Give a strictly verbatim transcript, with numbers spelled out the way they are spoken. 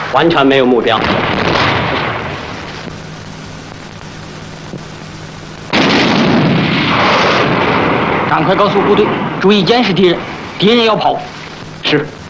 完全没有目标。 赶快告诉部队，注意监视敌人，敌人要跑。 是。